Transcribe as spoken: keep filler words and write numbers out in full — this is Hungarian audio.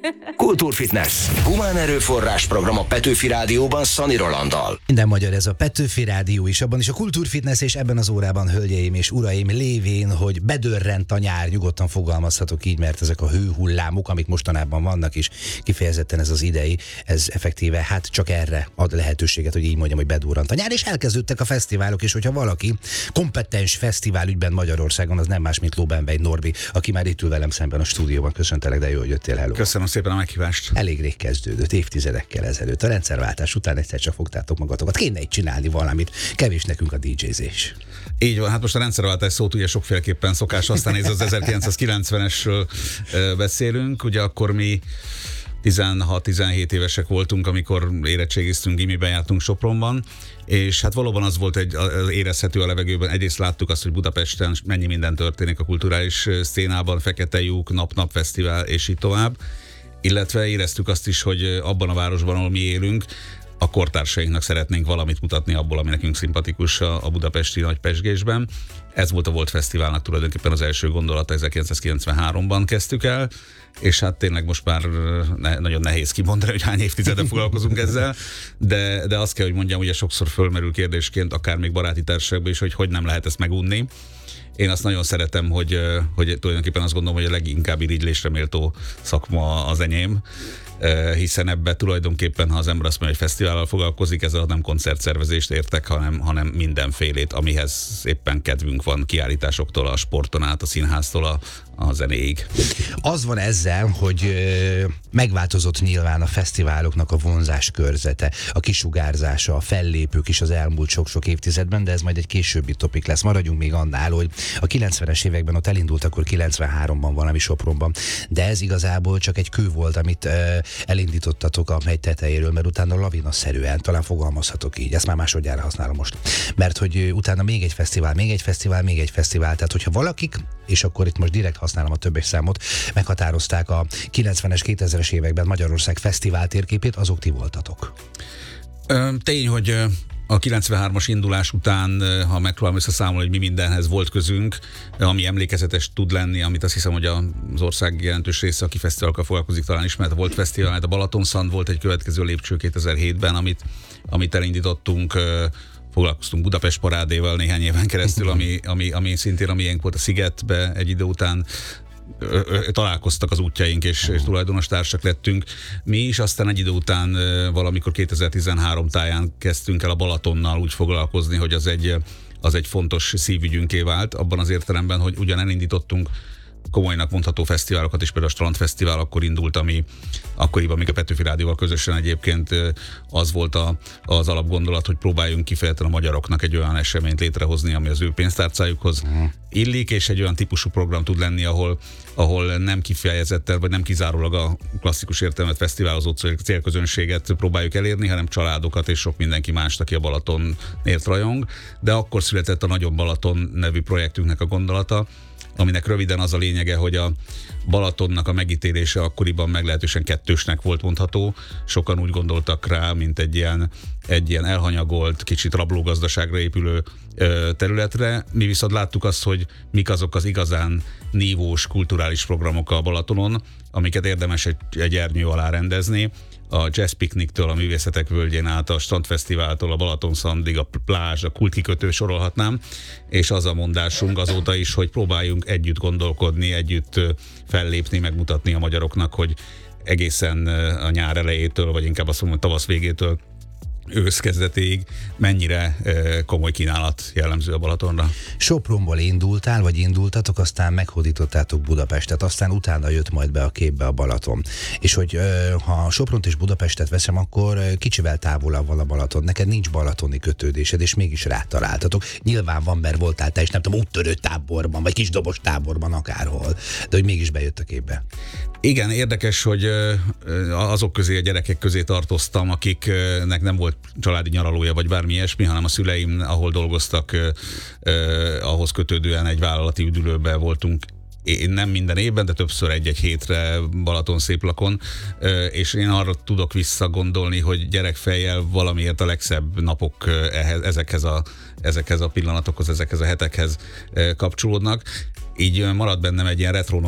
Kultúrfitness. Humán erőforrás program a Petőfi Rádióban Szani Rolanddal. Minden magyar, ez a Petőfi Rádió is, abban is a Kultúrfitness, és ebben az órában, hölgyeim és uraim, lévén, hogy bedörrent a nyár, nyugodtan fogalmazhatok így, mert ezek a hőhullámok, amik mostanában vannak is, kifejezetten ez az idei, ez effektíve hát csak erre ad lehetőséget, hogy így mondjam, hogy bedurrant a nyár, és elkezdődtek a fesztiválok, és hogyha valaki kompetens fesztiválügyben Magyarországon, az nem más, mint Lóbenbein Norbi, aki már itt ül velem szemben a stúdióban. Köszöntelek, de jó, hogy jöttél, hello. Köszönöm szépen a meghívást. Elég rég kezdődött, évtizedekkel ezelőtt. A rendszerváltás után egyszer csak fogtátok magatokat. Kéne így csinálni valamit. Kevés nekünk a dé jézés. Így van, hát most a rendszerváltás szót ugye sokféleképpen szokás, aztán néz az ezerkilencszázkilencvenesről beszélünk. Ugye akkor mi tizenhat-tizenhét évesek voltunk, amikor érettségiztünk, gimiben jártunk Sopronban, és hát valóban az volt egy az érezhető a levegőben. Egyrészt láttuk azt, hogy Budapesten mennyi minden történik a kulturális szcénában, Fekete lyuk, Nap-Nap Fesztivál, és így tovább. Illetve éreztük azt is, hogy abban a városban, ahol mi élünk, a kortársainknak szeretnénk valamit mutatni abból, ami nekünk szimpatikus a, a budapesti nagy pezsgésben. Ez volt a Volt Fesztiválnak tulajdonképpen az első gondolata, ezerkilencszázkilencvenháromban kezdtük el, és hát tényleg most már ne, nagyon nehéz kimondani, hogy hány évtizede foglalkozunk ezzel, de, de azt kell, hogy mondjam, ugye sokszor fölmerül kérdésként, akár még baráti társaságban is, hogy hogy nem lehet ezt megunni. Én azt nagyon szeretem, hogy, hogy tulajdonképpen azt gondolom, hogy a leginkább irigylésre méltó szakma az enyém, hiszen ebbe tulajdonképpen, ha az ember azt mondja, hogy fesztivállal foglalkozik, ezzel nem koncertszervezést értek, hanem, hanem mindenfélét, amihez éppen kedvünk van, kiállításoktól, a sporton át, a színháztól a, a zenéig. Az van ezzel, hogy ö, megváltozott nyilván a fesztiváloknak a vonzás körzete, a kisugárzása, a fellépők is az elmúlt sok-sok évtizedben, de ez majd egy későbbi topik lesz. Maradjunk még annál, hogy a kilencvenes években ott elindult, akkor kilencvenháromban valami Sopronban, de ez igazából csak egy kő volt, amit ö, elindítottatok a megy tetejéről, mert utána lavinaszerűen, talán fogalmazhatok így, ezt már másodjára használom most, mert hogy utána még egy fesztivál, még egy fesztivál, még egy fesztivál, tehát hogyha valakik, és akkor itt most direkt használom a többes számot, meghatározták a kilencvenes, kétezres években Magyarország fesztivál térképét, azok ti voltatok. Tény, hogy a kilencvenhármas indulás után, ha megpróbálom összeszámolni, hogy mi mindenhez volt közünk, ami emlékezetes tud lenni, amit azt hiszem, hogy az ország jelentős része, aki fesztiválokkal foglalkozik, talán ismert, volt fesztivál, mert a Balatonszand volt egy következő lépcső kétezer-hétben, amit, amit elindítottunk, foglalkoztunk Budapest parádéval néhány éven keresztül, ami, ami, ami szintén a miénk volt a Szigetbe egy idő után, találkoztak az útjaink, és, és tulajdonos társak lettünk. Mi is aztán egy idő után valamikor kétezer-tizenhárom táján kezdtünk el a Balatonnal úgy foglalkozni, hogy az egy, az egy fontos szívügyünké vált, abban az értelemben, hogy ugyan elindítottunk komolynak mondható fesztiválokat is, például a Strandfesztivál akkor indult, ami akkoriban még a Petőfi Rádióval közösen egyébként az volt a, az alapgondolat, hogy próbáljunk kifejezetten a magyaroknak egy olyan eseményt létrehozni, ami az ő pénztárcájukhoz illik, és egy olyan típusú program tud lenni, ahol, ahol nem kifejezetten, vagy nem kizárólag a klasszikus értelmet fesztiválozó célközönséget próbáljuk elérni, hanem családokat és sok mindenki mást, aki a Balatonért rajong. De akkor született a Nagyobb Balaton nevű projektünknek a gondolata, aminek röviden az a lényege, hogy a Balatonnak a megítélése akkoriban meglehetősen kettősnek volt mondható. Sokan úgy gondoltak rá, mint egy ilyen, egy ilyen elhanyagolt, kicsit rablógazdaságra épülő ö, területre. Mi viszont láttuk azt, hogy mik azok az igazán nívós kulturális programok a Balatonon, amiket érdemes egy, egy ernyő alá rendezni. A Jazz Picnic-től a Művészetek Völgyén át, a Strandfesztiváltól a Balatonszandig, a plázs, a kultkikötő, sorolhatnám, és az a mondásunk azóta is, hogy próbáljunk együtt gondolkodni, együtt fellépni, megmutatni a magyaroknak, hogy egészen a nyár elejétől, vagy inkább azt mondom, tavasz végétől ősz kezdetéig mennyire e, komoly kínálat jellemző a Balatonra. Sopronból indultál, vagy indultatok, aztán meghódítottátok Budapestet, aztán utána jött majd be a képbe a Balaton. És hogy e, ha Sopront és Budapestet veszem, akkor kicsivel távolabb van a Balaton. Neked nincs balatoni kötődésed, és mégis rátaláltatok. Nyilván van, mert voltál te is, nem tudom, úttörő táborban, vagy kisdobos táborban, akárhol. De hogy mégis bejött a képbe. Igen, érdekes, hogy azok közé, a gyerekek közé tartoztam, akiknek nem volt családi nyaralója, vagy bármi ilyesmi, hanem a szüleim, ahol dolgoztak, eh, eh, ahhoz kötődően egy vállalati üdülőben voltunk. Én nem minden évben, de többször egy-egy hétre Balatonszéplakon, és én arra tudok visszagondolni, hogy gyerekfejjel valamiért a legszebb napok ehhez, ezekhez, a, ezekhez a pillanatokhoz, ezekhez a hetekhez kapcsolódnak. Így marad bennem egy ilyen retro